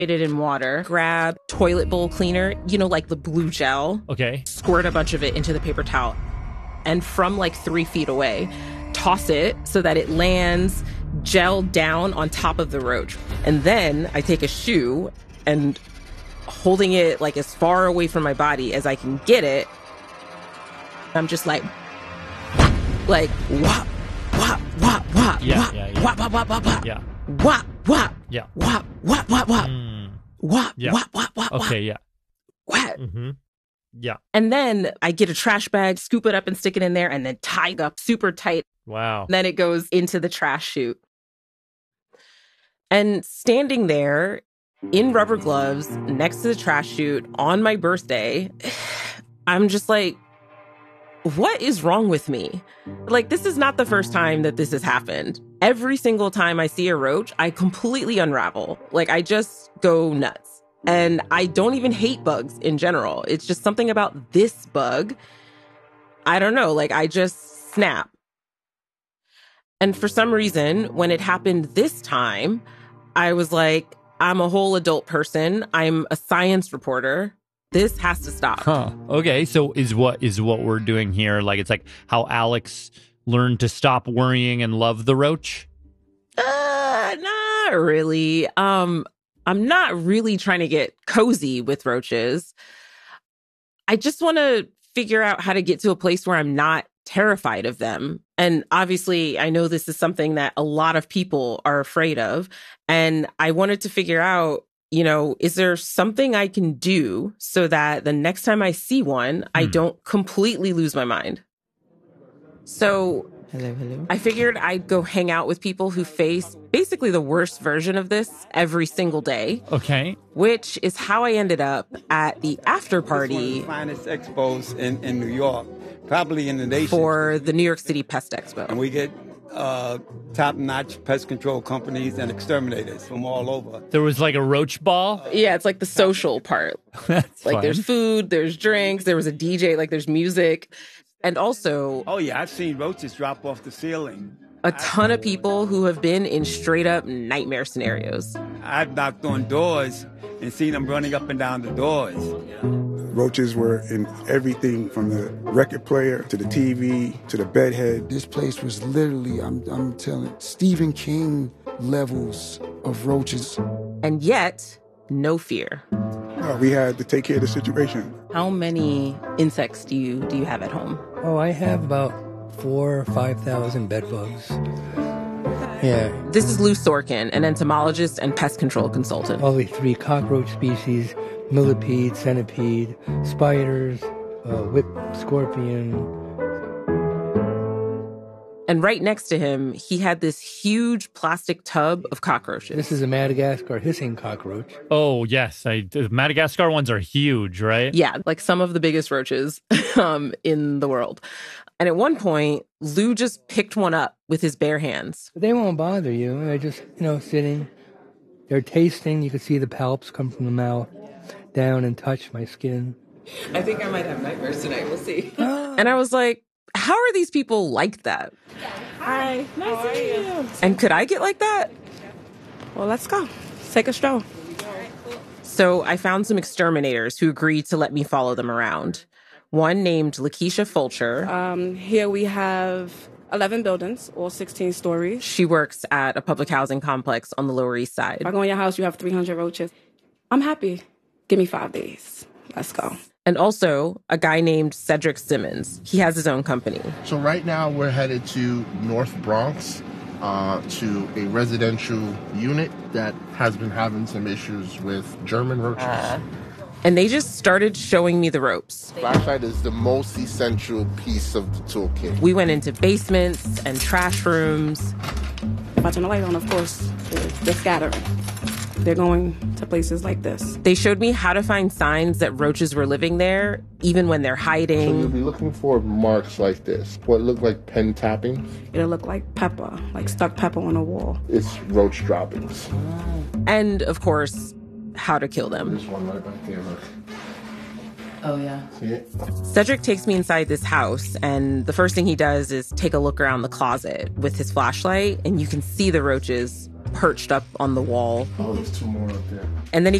it in water, grab toilet bowl cleaner, like the blue gel. Okay. Squirt a bunch of it into the paper towel. And from like 3 feet away, toss it so that it lands gel down on top of the roach. And then I take a shoe and holding it like as far away from my body as I can get it, I'm just like wop, wop, wop, wop, wop, wop, wop, wop, wop. Yeah. Wop, wop. Yeah. Wop, wop, wop, wop. Wop, Yeah. wop, wop, wop, wop. Okay, yeah. Whap. Mm-hmm. Yeah. And then I get a trash bag, scoop it up and stick it in there, and then tie it up super tight. Wow. Then it goes into the trash chute. And standing there in rubber gloves next to the trash chute on my birthday, I'm just like, what is wrong with me? Like, this is not the first time that this has happened. Every single time I see a roach, I completely unravel. Like, I just go nuts. And I don't even hate bugs in general. It's just something about this bug. I don't know, like, I just snap. And for some reason, when it happened this time, I was like, I'm a whole adult person. I'm a science reporter. This has to stop. Huh. Okay, so is what we're doing here, like, it's like how Alex learned to stop worrying and love the roach? Not really. I'm not really trying to get cozy with roaches. I just want to figure out how to get to a place where I'm not terrified of them. And obviously, I know this is something that a lot of people are afraid of. And I wanted to figure out, is there something I can do so that the next time I see one, I don't completely lose my mind? So hello. I figured I'd go hang out with people who face basically the worst version of this every single day. Okay. Which is how I ended up at the after party. It's one of the finest expos in New York, probably in the nation. For the New York City Pest Expo. And we get top-notch pest control companies and exterminators from all over. There was like a roach ball? Yeah, it's like the social part. That's like fun. There's food, there's drinks, there was a DJ, like there's music. And also... Oh, yeah, I've seen roaches drop off the ceiling. A ton of people who have been in straight-up nightmare scenarios. I've knocked on doors and seen them running up and down the doors. Roaches were in everything from the record player to the TV to the bedhead. This place was literally, I'm telling, Stephen King levels of roaches. And yet, no fear. We had to take care of the situation. How many insects do you have at home? Oh, I have about 4,000 or 5,000 bed bugs. Yeah. This is Lou Sorkin, an entomologist and pest control consultant. Probably 3 cockroach species, millipede, centipede, spiders, whip scorpion. And right next to him, he had this huge plastic tub of cockroaches. This is a Madagascar hissing cockroach. Oh, yes. The Madagascar ones are huge, right? Yeah, like some of the biggest roaches in the world. And at one point, Lou just picked one up with his bare hands. But they won't bother you. They're just, sitting. They're tasting. You can see the palps come from the mouth down and touch my skin. I think I might have nightmares tonight. We'll see. And I was like, how are these people like that? Hi, nice to meet you. And could I get like that? Well, let's go. Take a stroll. So I found some exterminators who agreed to let me follow them around. One named Lakeisha Fulcher. Here we have 11 buildings, all 16 stories. She works at a public housing complex on the Lower East Side. If I go in your house, you have 300 roaches. I'm happy. Give me 5 days. Let's go. And also a guy named Cedric Simmons. He has his own company. So right now we're headed to North Bronx to a residential unit that has been having some issues with German roaches. And they just started showing me the ropes. Flashlight is the most essential piece of the toolkit. We went into basements and trash rooms. If I turn the light on, of course, they're scattering. They're going to places like this. They showed me how to find signs that roaches were living there, even when they're hiding. So you'll be looking for marks like this. What look like pen tapping. It'll look like pepper, like stuck pepper on a wall. It's roach droppings. And, of course, how to kill them. There's one right back there, look. Oh, yeah. See it? Cedric takes me inside this house, and the first thing he does is take a look around the closet with his flashlight, and you can see the roaches perched up on the wall. Oh, there's two more up there. And then he